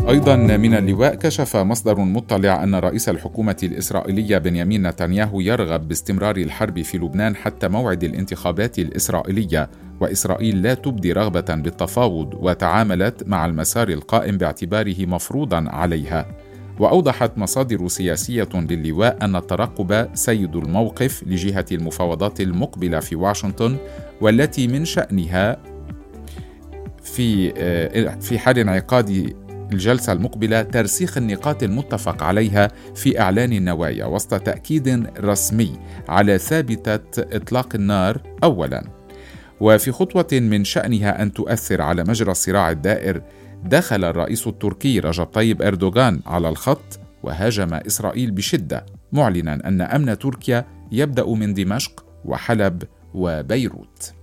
أيضا من اللواء، كشف مصدر مطلع أن رئيس الحكومة الإسرائيلية بنيامين نتنياهو يرغب باستمرار الحرب في لبنان حتى موعد الانتخابات الإسرائيلية، وإسرائيل لا تبدي رغبة بالتفاوض وتعاملت مع المسار القائم باعتباره مفروضا عليها. وأوضحت مصادر سياسية للواء أن الترقب سيد الموقف لجهة المفاوضات المقبلة في واشنطن، والتي من شأنها في حال انعقاد الجلسة المقبلة ترسيخ النقاط المتفق عليها في إعلان النوايا وسط تأكيد رسمي على ثابتة إطلاق النار أولاً. وفي خطوة من شأنها أن تؤثر على مجرى الصراع الدائر، دخل الرئيس التركي رجب طيب إردوغان على الخط وهاجم إسرائيل بشدة، معلناً أن أمن تركيا يبدأ من دمشق وحلب وبيروت.